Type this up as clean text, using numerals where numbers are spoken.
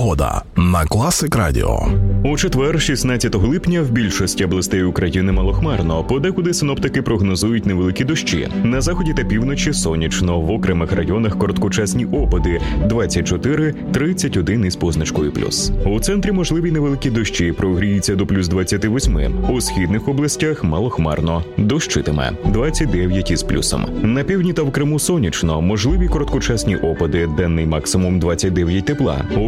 Погода на Класик Радіо. У четвер, 16 липня, в більшості областей України малохмарно. Подекуди синоптики прогнозують невеликі дощі. На заході та півночі сонячно, в окремих районах короткочасні опади 24-31 із позначкою плюс. У центрі можливі невеликі дощі, прогріється до плюс 28. У східних областях малохмарно, дощитиме 29 із плюсом. На півдні та в Криму сонячно, можливі короткочасні опади, денний максимум 29 тепла.